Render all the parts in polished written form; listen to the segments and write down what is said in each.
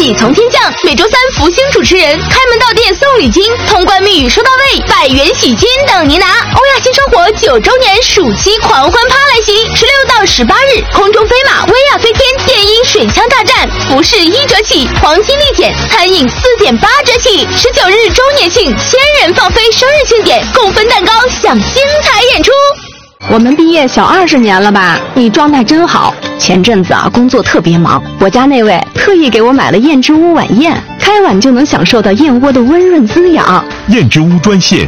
礼从天降，每周三福星主持人开门到店送礼金，通关密语收到位，100元喜金等您拿。欧亚新生活9周年暑期狂欢趴来袭，16到18日，空中飞马、薇娅飞天、电音水枪大战，服饰1折起，黄金立减，餐饮4.8折起。19日周年庆千人放飞生日庆典，共分蛋糕享精彩演出。 我们毕业小20年了吧？你状态真好。前阵子工作特别忙，我家那位特意给我买了燕之屋晚宴，开碗就能享受到燕窝的温润滋养。 燕之屋专线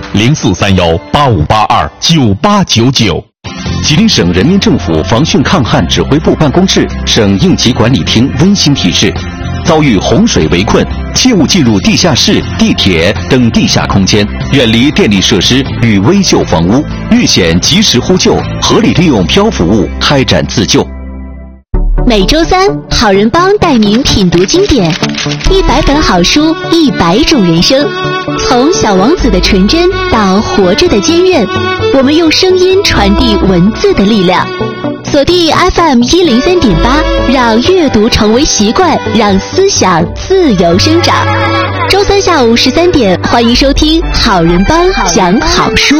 043185829899。 吉林省人民政府防汛抗旱指挥部办公室、省应急管理厅温馨提示：遭遇洪水围困，切勿进入地下室、地铁等地下空间，远离电力设施与危旧房屋，遇险及时呼救，合理利用漂浮物开展自救。 每周三，好人帮带您品读经典，100本好书，100种人生。从小王子的纯真到活着的坚韧，我们用声音传递文字的力量。锁定 FM103.8，让阅读成为习惯，让思想自由生长。周三下午13点，欢迎收听好人帮讲好书。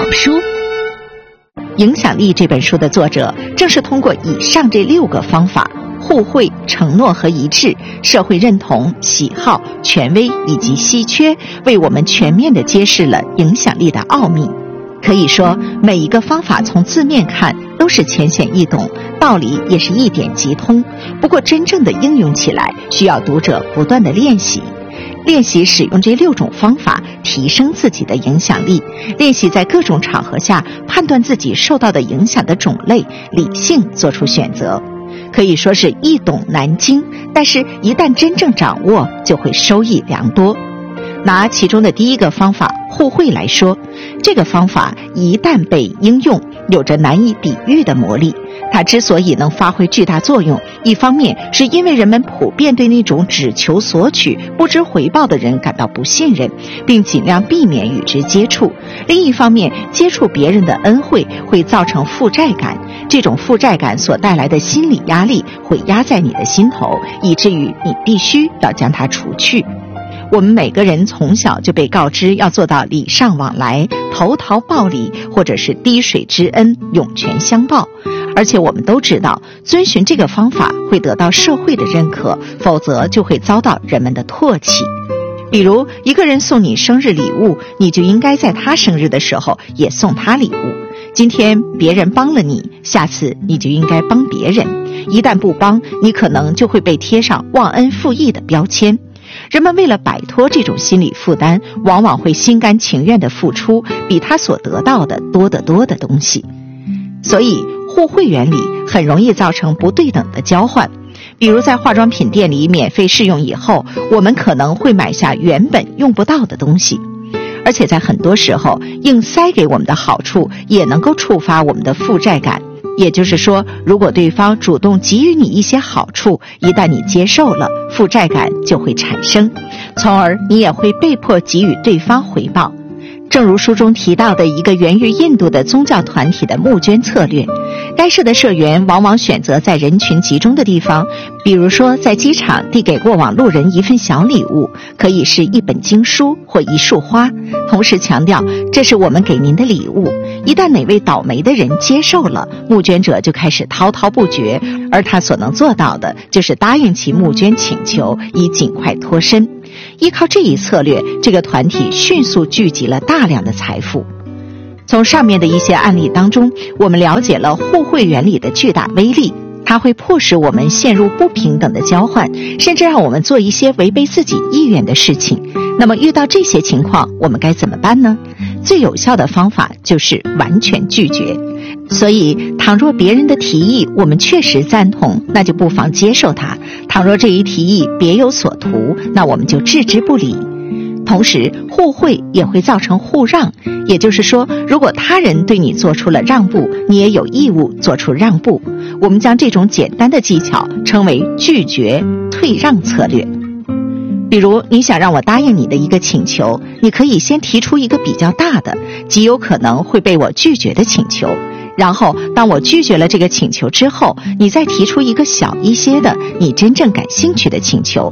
影响力这本书的作者正是通过以上这6个方法：互惠、承诺和一致、社会认同、喜好、权威以及稀缺，为我们全面地揭示了影响力的奥秘。可以说，每一个方法从字面看都是浅显易懂，道理也是一点即通。不过，真正的应用起来，需要读者不断地练习。练习使用这6种方法，提升自己的影响力；练习在各种场合下判断自己受到的影响的种类，理性做出选择。可以说是易懂难精，但是一旦真正掌握，就会收益良多。拿其中的第一个方法互惠来说，这个方法一旦被应用，有着难以比喻的魔力。它之所以能发挥巨大作用，一方面是因为人们普遍对那种只求索取、不知回报的人感到不信任，并尽量避免与之接触；另一方面，接触别人的恩惠会造成负债感，这种负债感所带来的心理压力会压在你的心头，以至于你必须要将它除去。我们每个人从小就被告知要做到礼尚往来、投桃报李，或者是滴水之恩、涌泉相报。而且我们都知道，遵循这个方法会得到社会的认可，否则就会遭到人们的唾弃。比如，一个人送你生日礼物，你就应该在他生日的时候也送他礼物。今天别人帮了你，下次你就应该帮别人。一旦不帮，你可能就会被贴上忘恩负义的标签。人们为了摆脱这种心理负担，往往会心甘情愿地付出比他所得到的多得多的东西。所以互惠原理很容易造成不对等的交换。比如在化妆品店里免费试用以后，我们可能会买下原本用不到的东西。而且在很多时候，硬塞给我们的好处也能够触发我们的负债感。也就是说，如果对方主动给予你一些好处，一旦你接受了，负债感就会产生，从而你也会被迫给予对方回报。正如书中提到的一个源于印度的宗教团体的募捐策略，该社的社员往往选择在人群集中的地方，比如说在机场递给过往路人一份小礼物，可以是一本经书或一束花，同时强调这是我们给您的礼物。一旦哪位倒霉的人接受了，募捐者就开始滔滔不绝，而他所能做到的就是答应其募捐请求，以尽快脱身。依靠这一策略，这个团体迅速聚集了大量的财富。从上面的一些案例当中，我们了解了互惠原理的巨大威力，它会迫使我们陷入不平等的交换，甚至让我们做一些违背自己意愿的事情。那么遇到这些情况，我们该怎么办呢？最有效的方法就是完全拒绝。所以，倘若别人的提议我们确实赞同，那就不妨接受它；倘若这一提议别有所图，那我们就置之不理。同时，互惠也会造成互让，也就是说，如果他人对你做出了让步，你也有义务做出让步。我们将这种简单的技巧称为拒绝退让策略。比如，你想让我答应你的一个请求，你可以先提出一个比较大的，极有可能会被我拒绝的请求。然后当我拒绝了这个请求之后，你再提出一个小一些的你真正感兴趣的请求。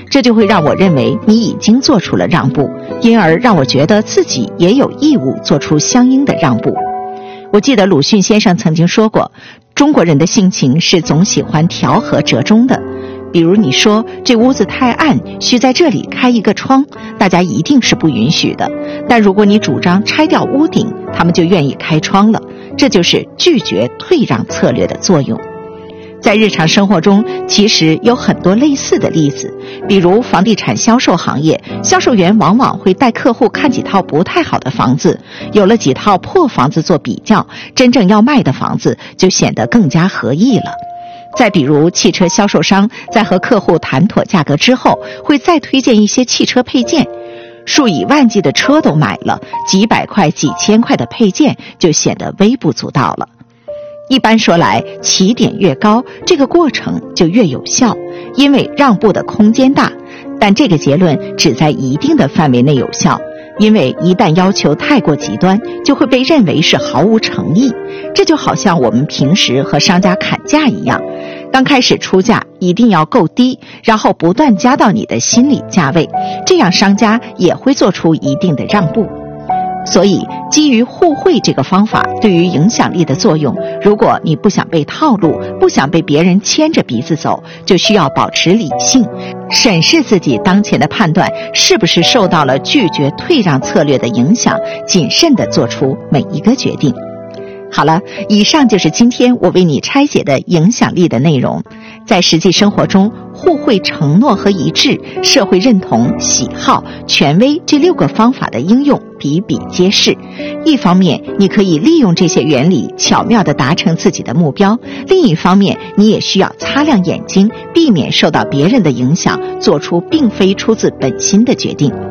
这就会让我认为你已经做出了让步，因而让我觉得自己也有义务做出相应的让步。我记得鲁迅先生曾经说过，中国人的性情是总喜欢调和折中的。比如你说这屋子太暗，需在这里开一个窗，大家一定是不允许的。但如果你主张拆掉屋顶，他们就愿意开窗了。这就是拒绝退让策略的作用。在日常生活中，其实有很多类似的例子，比如房地产销售行业，销售员往往会带客户看几套不太好的房子，有了几套破房子做比较，真正要卖的房子就显得更加合意了。再比如汽车销售商在和客户谈妥价格之后，会再推荐一些汽车配件，数以万计的车都买了，几百块几千块的配件就显得微不足道了。一般说来，起点越高，这个过程就越有效，因为让步的空间大。但这个结论只在一定的范围内有效，因为一旦要求太过极端，就会被认为是毫无诚意。这就好像我们平时和商家砍价一样，刚开始出价一定要够低，然后不断加到你的心理价位，这样商家也会做出一定的让步。所以基于互惠这个方法对于影响力的作用，如果你不想被套路，不想被别人牵着鼻子走，就需要保持理性，审视自己当前的判断是不是受到了拒绝退让策略的影响，谨慎地做出每一个决定。好了，以上就是今天我为你拆解的影响力的内容。在实际生活中，互惠、承诺和一致、社会认同、喜好、权威这6个方法的应用比比皆是。一方面，你可以利用这些原理巧妙地达成自己的目标；另一方面，你也需要擦亮眼睛，避免受到别人的影响，做出并非出自本心的决定。